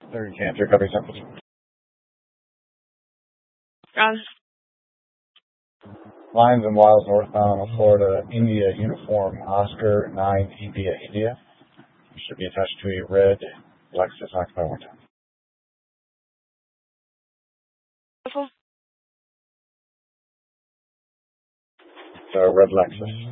Third cancer, copy sample. Ron. Lines and Wiles northbound of Florida, India uniform, Oscar 9 India, India. Should be attached to a red Lexus occupied one time. Beautiful. So red Lexus.